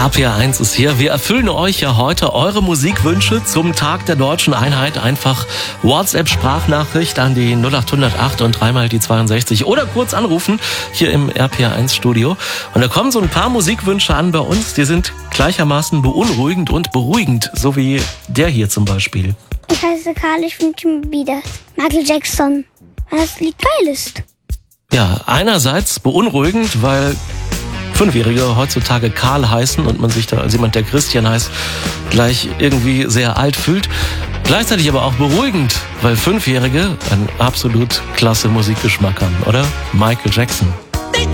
RPR1 ist hier. Wir erfüllen euch ja heute eure Musikwünsche zum Tag der Deutschen Einheit. Einfach WhatsApp-Sprachnachricht an die 0808 und dreimal die 62 oder kurz anrufen hier im RPR1-Studio. Und da kommen so ein paar Musikwünsche an bei uns, die sind gleichermaßen beunruhigend und beruhigend, so wie der hier zum Beispiel. Ich heiße Karl, ich wünsche mir wieder Michael Jackson, weil das Lied geil ist. Ja, einerseits beunruhigend, weil Fünfjährige heutzutage Karl heißen und man sich da als jemand, der Christian heißt, gleich irgendwie sehr alt fühlt. Gleichzeitig aber auch beruhigend, weil Fünfjährige einen absolut klasse Musikgeschmack haben, oder? Michael Jackson.